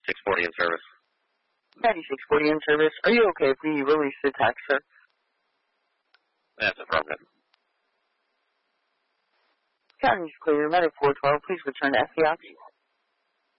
640 in service. 9640 in service. Are you okay if we release the text, sir? That's affirmative. County is clear. Medic 412, please return to FBOX.